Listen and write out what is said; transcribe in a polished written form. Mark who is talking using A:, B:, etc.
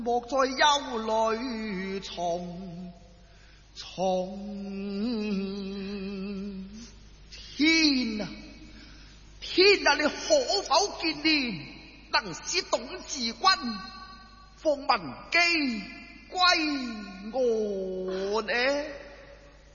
A: 莫再憂慮從天啊！天啊！你可否見念，能使董治軍奉文機歸我呢？